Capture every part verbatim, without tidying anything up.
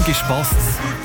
manchmal passt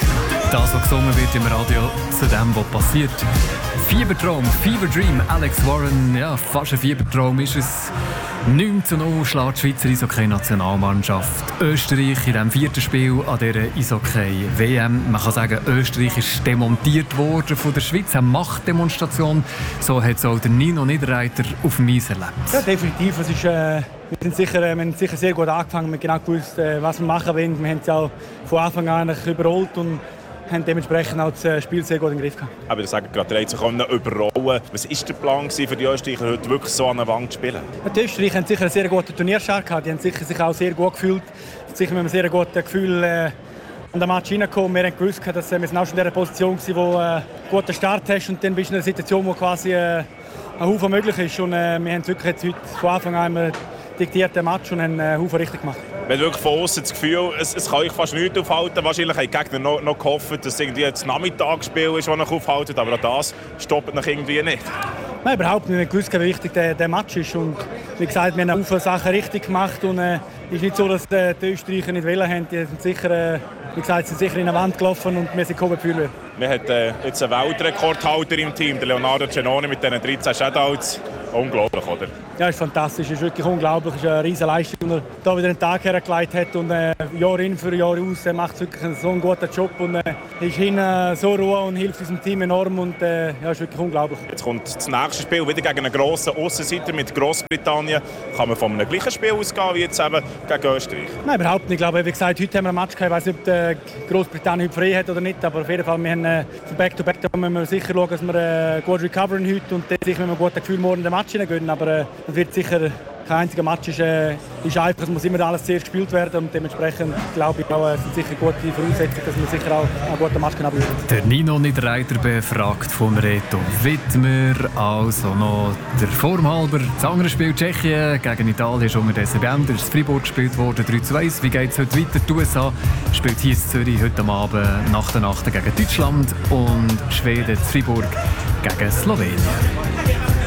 das, was gesungen wird im Radio, zu dem, was passiert. Fiebertraum, Fever Dream, Alex Warren, ja, fast ein Fiebertraum ist es. neun zu null schlägt die Schweizer Eishockey-Nationalmannschaft Österreich in dem vierten Spiel an dieser Eishockey-W M. Man kann sagen, Österreich ist demontiert worden von der Schweiz, eine Machtdemonstration. So hat es auch der Nino Niederreiter auf dem Eis erlebt. Ja, definitiv. Es ist, äh, wir, sind sicher, äh, wir haben sicher sehr gut angefangen. Wir haben genau gewusst, äh, was wir machen wollen. Wir haben es auch von Anfang an überrollt und haben dementsprechend auch das Spiel sehr gut im Griff gehabt. Aber ihr sagt gerade, ihr habt sich überrollen. Was war der Plan für die Österreicher, heute wirklich so an der Wand zu spielen? Die Österreicher haben sicher einen sehr guten Turnierstart gehabt. Die haben sicher sich auch sehr gut gefühlt. Sicher mit einem sehr guten Gefühl äh, an den Match reingekommen. Wir haben gewusst, dass äh, wir sind auch schon in der Position waren, wo äh, einen guten Start hast und dann bist du in einer Situation, wo quasi äh, ein Haufen möglich ist. Und äh, wir haben wirklich jetzt heute von Anfang an einen diktierten Match und einen äh, Haufen richtig gemacht. Man hat wirklich von außen das Gefühl, es, es kann euch fast nichts aufhalten. Wahrscheinlich haben die Gegner noch, noch gehofft, dass es irgendwie das Nachmittagsspiel ist, das euch aufhaltet. Aber auch das stoppt euch irgendwie nicht. Nein, überhaupt nicht. Wir haben gewusst, wie wichtig der, der Match ist. Und wie gesagt, wir haben viele Sachen richtig gemacht. Und es äh, ist nicht so, dass äh, die Österreicher nicht wollen haben. Die sind sicher, äh, wie gesagt, sind sicher in eine Wand gelaufen und wir sind gekommen für. Wir haben äh, jetzt einen Weltrekordhalter im Team, der Leonardo Cenoni mit diesen dreizehn Shutouts. Unglaublich, oder? Ja, es ist fantastisch. Es ist wirklich unglaublich. Es ist eine riesige Leistung, die er da wieder einen Tag hergelegt hat. Und äh, Jahr in für Jahr aus er macht wirklich einen, so einen guten Job. Und äh, ist hinten so Ruhe und hilft unserem Team enorm. Und äh, ja, ist wirklich unglaublich. Jetzt kommt das nächste Spiel wieder gegen einen grossen Aussenseiter mit Grossbritannien. Kann man von einem gleichen Spiel ausgehen wie jetzt eben gegen Österreich? Nein, überhaupt nicht. Ich glaube, wie gesagt, heute haben wir ein Match gehabt. Ich weiß nicht, ob äh, Grossbritannien heute frei hat oder nicht. Aber auf jeden Fall, wir haben äh, für Back-to-Back da müssen wir sicher schauen, dass wir äh, gut recoveren heute. Und dann sicher mit einem guten Gefühl morgen den Match hineingehen. Aber äh, es wird sicher kein einziger Match ist, äh, ist einfach. Es muss immer alles zuerst gespielt werden. Und dementsprechend glaube ich auch, es sind sicher gute Voraussetzungen, dass wir sicher auch einen guten Match abrufen können. Der Nino Niederreiter befragt vom Reto Wittmer. Also noch der Form halber. Das andere Spiel Tschechien gegen Italien ist unterdessen beendet. Das Fribourg gespielt worden, drei zu eins. Wie geht es heute weiter? Die U S A spielt hier in Zürich heute am Abend nach der Nacht gegen Deutschland und Schweden, Fribourg gegen Slowenien.